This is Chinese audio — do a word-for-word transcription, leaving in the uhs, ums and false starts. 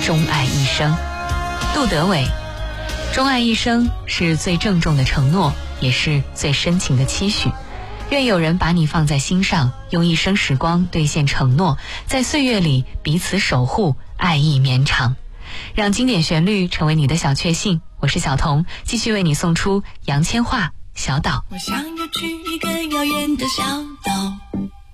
钟爱一生。杜德伟，钟爱一生是最郑重的承诺，也是最深情的期许。愿有人把你放在心上，用一生时光兑现承诺，在岁月里彼此守护，爱意绵长。让经典旋律成为你的小确幸。我是小彤，继续为你送出杨千嬅《小岛》。 我想要去一个遥远的小岛，